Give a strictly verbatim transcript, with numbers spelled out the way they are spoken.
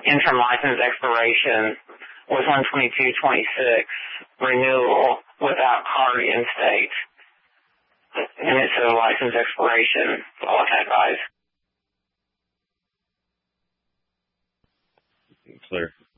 interim license expiration was one twenty-two twenty-six, renewal without card in state. And it's a license expiration, all I can advise. Clear.